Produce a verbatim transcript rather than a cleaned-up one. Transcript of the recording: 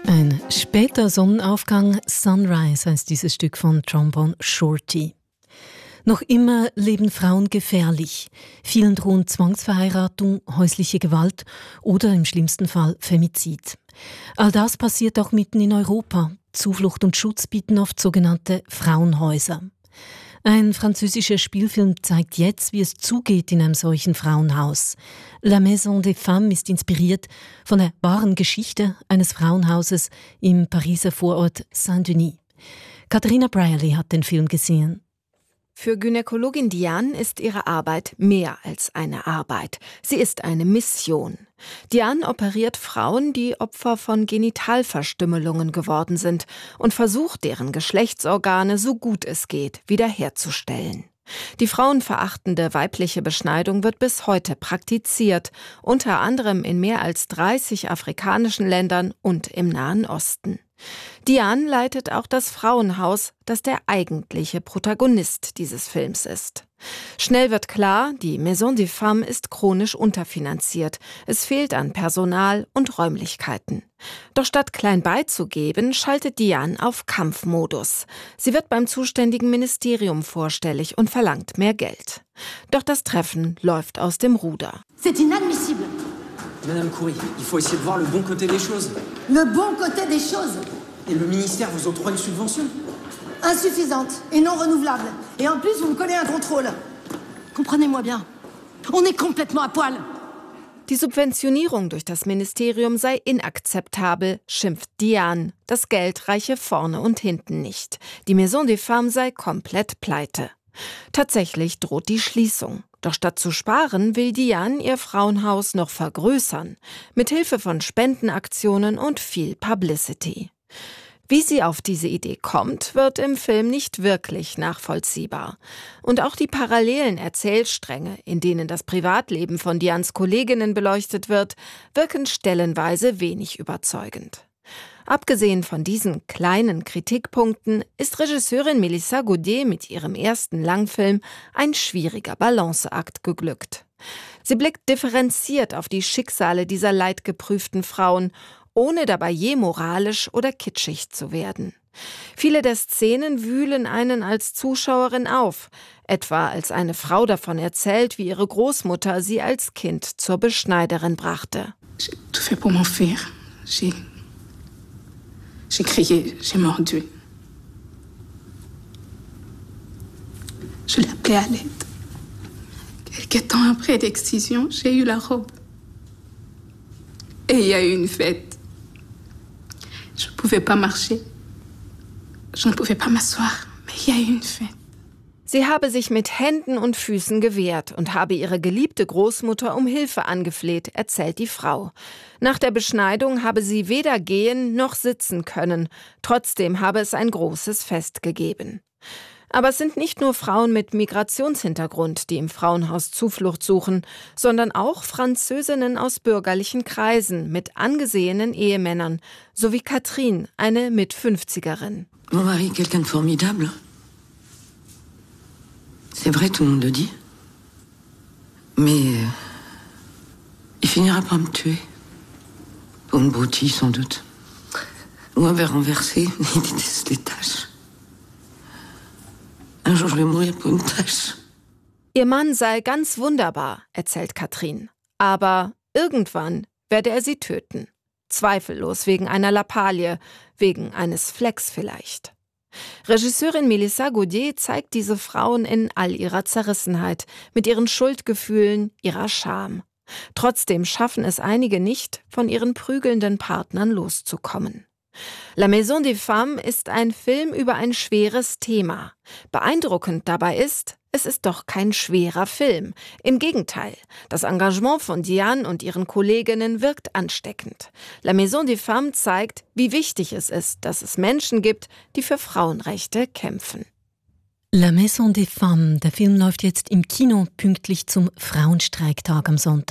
Ein später Sonnenaufgang, Sunrise heißt dieses Stück von Trombone Shorty. Noch immer leben Frauen gefährlich. Vielen drohen Zwangsverheiratung, häusliche Gewalt oder im schlimmsten Fall Femizid. All das passiert auch mitten in Europa. Zuflucht und Schutz bieten oft sogenannte Frauenhäuser. Ein französischer Spielfilm zeigt jetzt, wie es zugeht in einem solchen Frauenhaus. La Maison des Femmes ist inspiriert von der wahren Geschichte eines Frauenhauses im Pariser Vorort Saint-Denis. Katharina Brierley hat den Film gesehen. Für Gynäkologin Diane ist ihre Arbeit mehr als eine Arbeit. Sie ist eine Mission. Diane operiert Frauen, die Opfer von Genitalverstümmelungen geworden sind und versucht, deren Geschlechtsorgane so gut es geht wiederherzustellen. Die frauenverachtende weibliche Beschneidung wird bis heute praktiziert, unter anderem in mehr als dreißig afrikanischen Ländern und im Nahen Osten. Diane leitet auch das Frauenhaus, das der eigentliche Protagonist dieses Films ist. Schnell wird klar, die Maison des Femmes ist chronisch unterfinanziert. Es fehlt an Personal und Räumlichkeiten. Doch statt klein beizugeben, schaltet Diane auf Kampfmodus. Sie wird beim zuständigen Ministerium vorstellig und verlangt mehr Geld. Doch das Treffen läuft aus dem Ruder. C'est inadmissible. Madame Coury, il faut essayer de voir le bon côté des choses. Le bon côté des choses. Et le ministère vous octroie une subvention. Insuffisante et non renouvelable. Et en plus, vous me collez un contrôle. Comprenez-moi bien. On est complètement à poil. Die Subventionierung durch das Ministerium sei inakzeptabel, schimpft Diane. Das Geld reiche vorne und hinten nicht. Die Maison des Femmes sei komplett pleite. Tatsächlich droht die Schließung. Doch statt zu sparen, will Diane ihr Frauenhaus noch vergrößern. Mit Hilfe von Spendenaktionen und viel Publicity. Wie sie auf diese Idee kommt, wird im Film nicht wirklich nachvollziehbar. Und auch die parallelen Erzählstränge, in denen das Privatleben von Dianes Kolleginnen beleuchtet wird, wirken stellenweise wenig überzeugend. Abgesehen von diesen kleinen Kritikpunkten ist Regisseurin Mélissa Gaudet mit ihrem ersten Langfilm ein schwieriger Balanceakt geglückt. Sie blickt differenziert auf die Schicksale dieser leidgeprüften Frauen, ohne dabei je moralisch oder kitschig zu werden. Viele der Szenen wühlen einen als Zuschauerin auf, etwa als eine Frau davon erzählt, wie ihre Großmutter sie als Kind zur Beschneiderin brachte. J'ai tout fait pour m'enfuir. J'ai J'ai crié, j'ai mordu. Je l'ai appelé à l'aide. Quelques temps après l'excision, j'ai eu la robe. Et il y a eu une fête. Je ne pouvais pas marcher. Je ne pouvais pas m'asseoir. Mais il y a eu une fête. Sie habe sich mit Händen und Füßen gewehrt und habe ihre geliebte Großmutter um Hilfe angefleht, erzählt die Frau. Nach der Beschneidung habe sie weder gehen noch sitzen können. Trotzdem habe es ein großes Fest gegeben. Aber es sind nicht nur Frauen mit Migrationshintergrund, die im Frauenhaus Zuflucht suchen, sondern auch Französinnen aus bürgerlichen Kreisen mit angesehenen Ehemännern, sowie Catherine, eine Mit-fünfzigerin. Mon mari, quelqu'un de formidable. C'est vrai, tout le monde le dit. Mais euh, il finira par me tuer. Pour une broutille, sans doute. Ou un verre renversé, il déteste les taches. Un jour, je vais mourir pour une tache. Ihr Mann sei ganz wunderbar, erzählt Catherine. Aber irgendwann werde er sie töten. Zweifellos wegen einer Lappalie, wegen eines Flecks vielleicht. Regisseurin Mélissa Gaudet zeigt diese Frauen in all ihrer Zerrissenheit, mit ihren Schuldgefühlen, ihrer Scham. Trotzdem schaffen es einige nicht, von ihren prügelnden Partnern loszukommen. La Maison des Femmes ist ein Film über ein schweres Thema. Beeindruckend dabei ist, es ist doch kein schwerer Film. Im Gegenteil, das Engagement von Diane und ihren Kolleginnen wirkt ansteckend. La Maison des Femmes zeigt, wie wichtig es ist, dass es Menschen gibt, die für Frauenrechte kämpfen. La Maison des Femmes, der Film läuft jetzt im Kino pünktlich zum Frauenstreiktag am Sonntag.